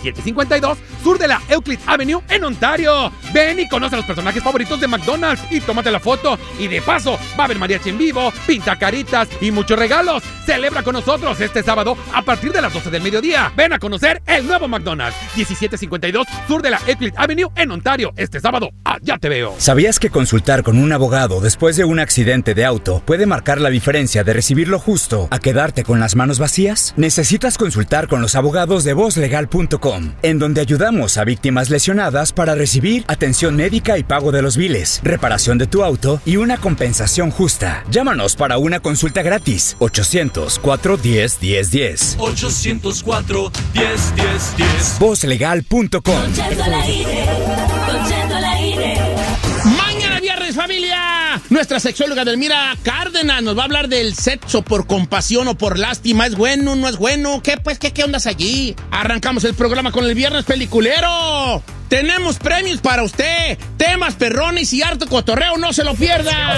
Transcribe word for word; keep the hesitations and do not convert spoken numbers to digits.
diecisiete cincuenta y dos, sur de la Euclid Avenue en Ontario. Ven y conoce a los personajes favoritos de McDonald's y tómate la foto. Y de paso, va a haber mariachi en vivo, pinta caritas y muchos regalos. Celebra con nosotros este sábado a partir de las doce del mediodía. Ven a conocer el nuevo McDonald's, diecisiete cincuenta y dos, sur de la Euclid Avenue en Ontario. Este sábado, allá te veo. ¿Sabías que consultar con un abogado después de un accidente de auto puede marcar la diferencia de recibir lo justo a quedarte con las manos vacías? Necesitas consultar con los abogados de voz legal punto com, en donde ayudamos a víctimas lesionadas para recibir atención médica y pago de los biles, reparación de tu auto y una compensación justa. Llámanos para una consulta gratis. ochocientos cuatro diez diez diez. ochocientos cuatro diez diez diez. voz legal punto com. Mañana viernes, familia, nuestra sexóloga Delmira Cárdenas nos va a hablar del sexo por compasión o por lástima. ¿Es bueno, no es bueno? ¿Qué, pues, qué, qué ondas allí? Arrancamos el programa con el viernes peliculero. Tenemos premios para usted, temas perrones y harto cotorreo, no se lo pierda.